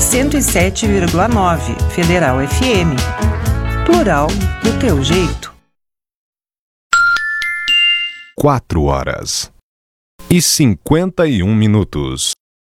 107,9 Federal FM. Plural do teu jeito. 4h51.